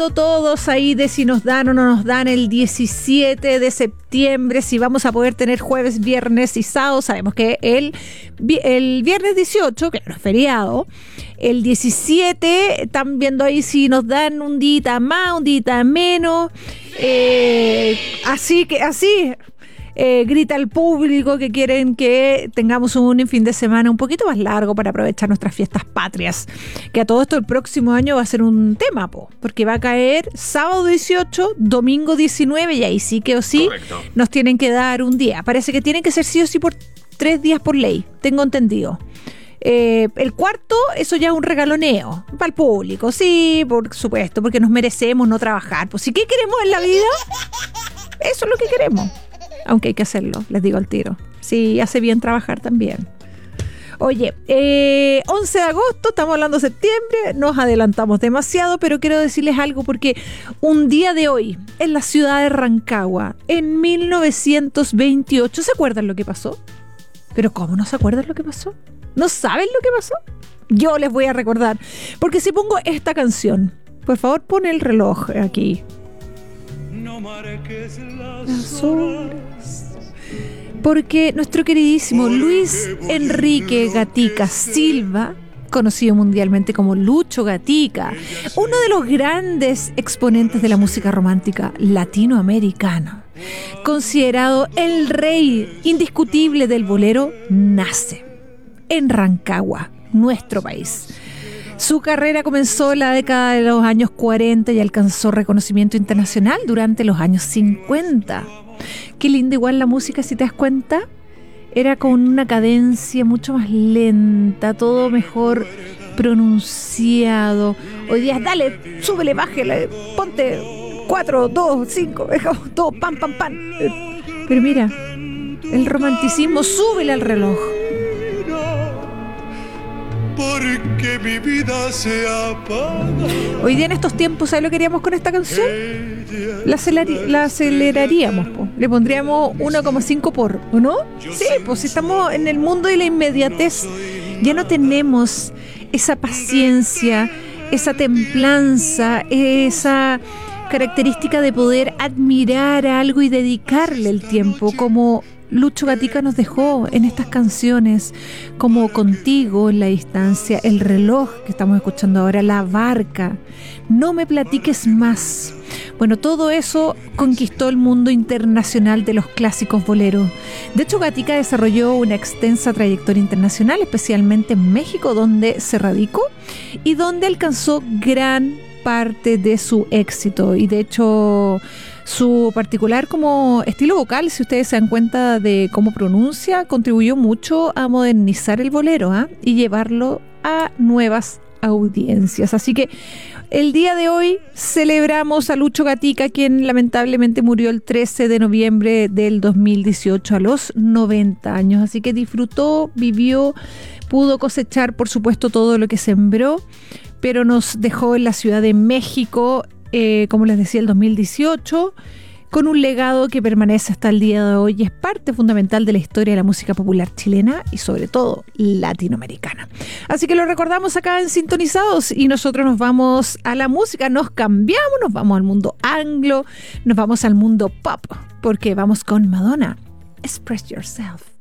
viendo todos ahí de si nos dan o no nos dan el 17 de septiembre, si vamos a poder tener jueves, viernes y sábado. Sabemos que el viernes 18, que no es feriado, el 17 están viendo ahí si nos dan un día más, un día menos. Así grita el público que quieren que tengamos un fin de semana un poquito más largo para aprovechar nuestras fiestas patrias, que a todo esto el próximo año va a ser un tema, porque va a caer sábado 18, domingo 19, y ahí sí que o sí. Correcto. Nos tienen que dar un día. Parece que tienen que ser sí o sí por 3 días por ley, tengo entendido. El cuarto, eso ya es un regaloneo para el público, sí, por supuesto, porque nos merecemos no trabajar. Pues si, ¿qué queremos en la vida? Eso es lo que queremos. Aunque hay que hacerlo, les digo al tiro. Sí, hace bien trabajar también. Oye, 11 de agosto, estamos hablando de septiembre, nos adelantamos demasiado, pero quiero decirles algo porque un día de hoy, en la ciudad de Rancagua, en 1928, ¿se acuerdan lo que pasó? ¿Pero cómo no se acuerdan lo que pasó? ¿No saben lo que pasó? Yo les voy a recordar, porque si pongo esta canción, por favor pon el reloj aquí. No marques las horas. Porque nuestro queridísimo Luis Enrique Gatica Silva, conocido mundialmente como Lucho Gatica, uno de los grandes exponentes de la música romántica latinoamericana, considerado el rey indiscutible del bolero, nace en Rancagua, nuestro país. Su carrera comenzó en la década de los años 40 y alcanzó reconocimiento internacional durante los años 50. Qué linda igual la música, si te das cuenta. Era con una cadencia mucho más lenta, todo mejor pronunciado. Hoy día, dale, súbele, bájele, ponte 4, 2, 5, todo, pam, pam, pam. Pero mira, el romanticismo, súbele al reloj. Porque mi vida se apaga. Hoy día en estos tiempos, ¿sabes lo que haríamos con esta canción? La aceleraríamos, le pondríamos 1,5 por, ¿o no? Sí, pues si estamos en el mundo de la inmediatez, ya no tenemos esa paciencia, esa templanza, esa característica de poder admirar algo y dedicarle el tiempo, como Lucho Gatica nos dejó en estas canciones, como Contigo en la distancia, El reloj que estamos escuchando ahora, La barca, No me platiques más. Bueno, todo eso conquistó el mundo internacional de los clásicos boleros. De hecho, Gatica desarrolló una extensa trayectoria internacional, especialmente en México, donde se radicó y donde alcanzó gran parte de su éxito. Y de hecho, su particular como estilo vocal, si ustedes se dan cuenta de cómo pronuncia, contribuyó mucho a modernizar el bolero, y llevarlo a nuevas audiencias. Así que el día de hoy celebramos a Lucho Gatica, quien lamentablemente murió el 13 de noviembre del 2018 a los 90 años. Así que disfrutó, vivió, pudo cosechar, por supuesto, todo lo que sembró, pero nos dejó en la Ciudad de México, como les decía, el 2018, con un legado que permanece hasta el día de hoy y es parte fundamental de la historia de la música popular chilena y sobre todo latinoamericana. Así que lo recordamos acá en Sintonizados y nosotros nos vamos a la música, nos cambiamos, nos vamos al mundo anglo, nos vamos al mundo pop, porque vamos con Madonna, Express Yourself.